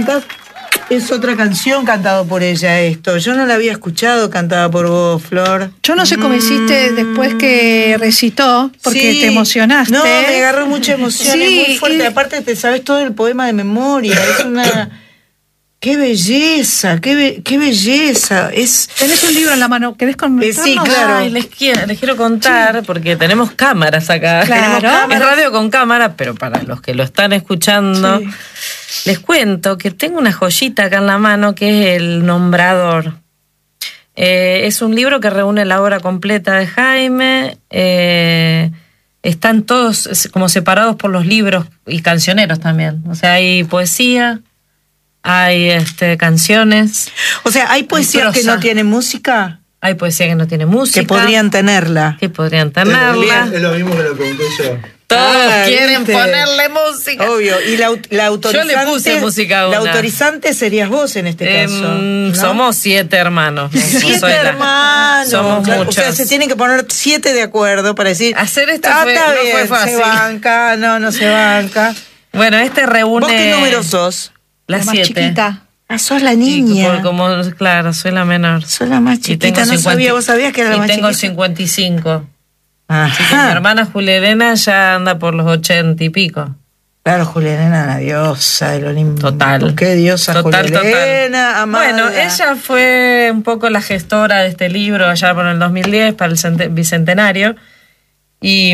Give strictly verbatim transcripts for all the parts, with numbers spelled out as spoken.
cantás, es otra canción cantado por ella esto. Yo no la había escuchado cantada por vos, Flor. Yo no sé cómo mm. hiciste después que recitó, porque sí. te emocionaste. No, me agarró mucha emoción, sí, es muy fuerte. y... Aparte te sabes todo el poema de memoria, es una... ¡Qué belleza! ¡Qué, be- qué belleza! Es... Tenés un libro en la mano, ¿querés comentarnos? Eh, sí, claro. Ay, les, quiero, les quiero contar, sí. porque tenemos cámaras acá. Claro. Tenemos cámaras. Es radio con cámara, pero para los que lo están escuchando, sí. les cuento que tengo una joyita acá en la mano que es El Nombrador. Eh, es un libro que reúne la obra completa de Jaime. Eh, están todos como separados por los libros y cancioneros también. O sea, hay poesía... Hay este, canciones. O sea, ¿hay poesía que no tiene música? Hay poesía que no tiene música. Que podrían tenerla. Que podrían tenerla. Es lo mismo que lo pregunté yo. Todos ah, quieren ¿viste? Ponerle música. Obvio. Y la, la autorizante. Yo le puse música a una. La autorizante serías vos en este eh, caso. ¿No? Somos siete hermanos. Siete hermanos. Somos claro, muchos. O sea, se tienen que poner siete de acuerdo para decir. Hacer esto ah, fue, está no bien, fue fácil. Se banca, no, no se banca. Bueno, este reúne. ¿Vos qué número sos? La, la más siete. chiquita. Ah, sos la niña. Y por, como, claro, soy la menor. Sos la más chiquita, no cincuenta, sabía, vos sabías que era la y más tengo chiquita. cincuenta y cinco. Ajá. Así que mi hermana Julia Elena ya anda por los ochenta y pico. Claro, Julia Elena, la diosa del Olimpo. Total. Qué diosa total, Julia total. Elena, amada. Bueno, ella fue un poco la gestora de este libro allá por el dos mil diez, para el bicentenario. Y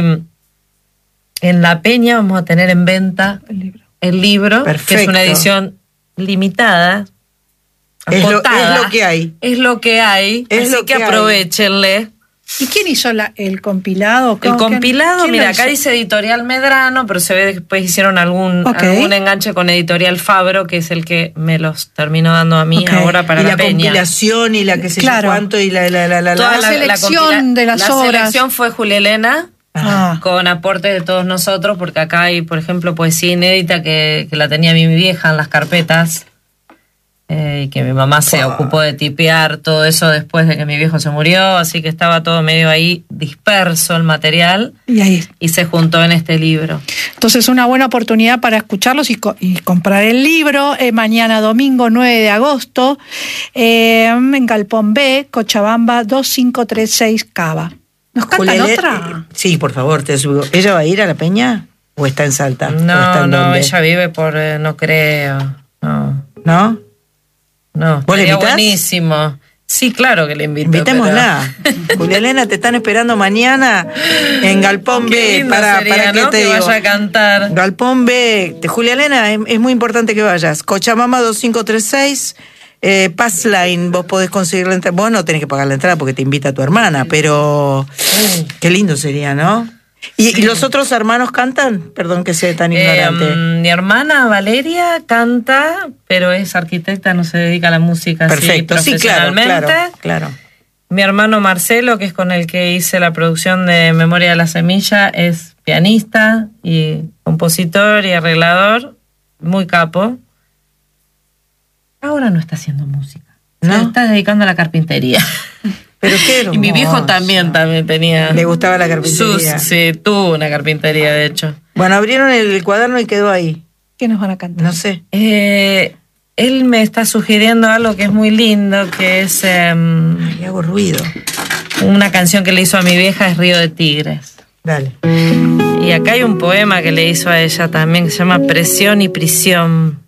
en La Peña vamos a tener en venta el libro, el libro Perfecto. que es una edición limitada. Es lo, acotada. es lo que hay. Es lo que hay. Es así lo que, que aprovechenle. ¿Y quién hizo la, el compilado? El compilado, ¿quién mira, acá dice Editorial Medrano, pero se ve que después hicieron algún, okay. algún enganche con Editorial Fabro, que es el que me los terminó dando a mí okay. ahora para y la, la Peña. compilación y la que sé claro. yo cuánto y la la la la, Toda la, la, la selección compila- de las la obras. La selección fue Julia Elena, ah. con aporte de todos nosotros, porque acá hay, por ejemplo, poesía inédita que, que la tenía mi vieja en las carpetas. Eh, y que mi mamá se oh. ocupó de tipear todo eso después de que mi viejo se murió, así que estaba todo medio ahí disperso el material y, ahí. y se juntó en este libro. Entonces una buena oportunidad para escucharlos y, co- y comprar el libro. Eh, mañana domingo nueve de agosto eh, en Galpón B, Cochabamba dos cinco tres seis Cava. ¿Nos cantan Julia, otra? Eh, sí, por favor, te subo. ¿Ella va a ir a la Peña o está en Salta? No, está en no, dónde? ella vive por, eh, no creo, no. ¿No? No, ¿Vos le sería invitás? buenísimo. Sí, claro que le invito. Invitémosla. Pero... Julia Elena, te están esperando mañana en Galpón Qué B. lindo Para, sería, para que ¿no? te que digo. vaya a cantar. Galpón B. Te- Julia Elena, es, es muy importante que vayas. Cochabamba dos cinco tres seis. Eh, Passline, vos podés conseguir la entrada. Vos no tenés que pagar la entrada porque te invita tu hermana, pero Sí. qué lindo sería, ¿no? ¿Y, sí. ¿Y los otros hermanos cantan? Perdón que sea tan ignorante. Eh, mi hermana Valeria canta, pero es arquitecta, no se dedica a la música. Perfecto, así, sí, claro, profesionalmente. claro, claro. Mi hermano Marcelo, que es con el que hice la producción de Memoria de la Semilla, es pianista y compositor y arreglador, muy capo. Ahora no está haciendo música, ¿no? Se está dedicando a la carpintería. Pero qué hermoso. Y mi viejo también, también tenía... Le gustaba la carpintería. Sus, sí, tuvo una carpintería, de hecho. Bueno, abrieron el cuaderno y quedó ahí. ¿Qué nos van a cantar? No sé. Eh, él me está sugiriendo algo que es muy lindo, que es... Eh, Ay, hago ruido. Una canción que le hizo a mi vieja, es Río de Tigres. Dale. Y acá hay un poema que le hizo a ella también, que se llama Presión y Prisión.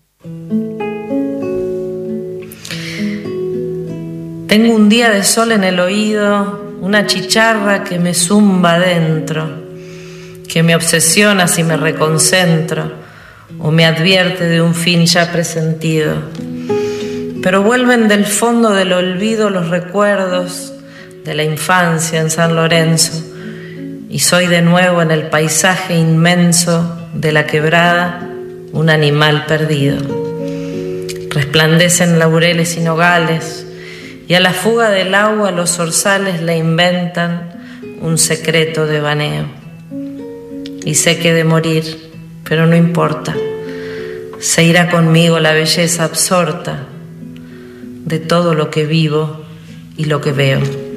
Tengo un día de sol en el oído, una chicharra que me zumba adentro, que me obsesiona si me reconcentro o me advierte de un fin ya presentido. Pero vuelven del fondo del olvido los recuerdos de la infancia en San Lorenzo, y soy de nuevo en el paisaje inmenso de la quebrada un animal perdido. Resplandecen laureles y nogales, y a la fuga del agua los zorzales le inventan un secreto de baneo. Y sé que he de morir, pero no importa, se irá conmigo la belleza absorta de todo lo que vivo y lo que veo.